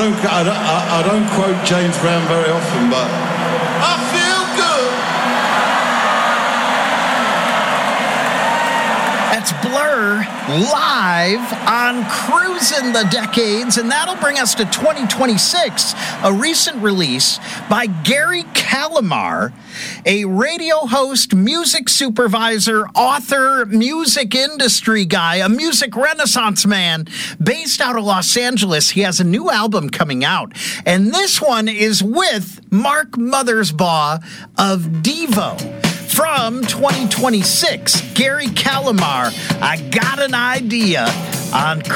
I don't quote James Brown very often, but I feel good. That's Blur live on Cruisin' the Decades, and that'll bring us to 2026, a recent release by Gary Calamar, a radio host, music supervisor, author, music industry guy, a music renaissance man based out of Los Angeles. He has a new album coming out, and this one is with Mark Mothersbaugh of Devo. From 2026, Gary Calamar, I Got an Idea on